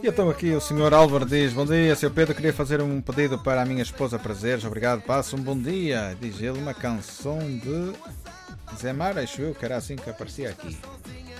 E então aqui o senhor Álvaro diz: bom dia, Sr. Pedro, queria fazer um pedido para a minha esposa Prazeres. Obrigado, passa um bom dia. Diz ele uma canção de Zé Mar, acho eu que era assim que aparecia aqui.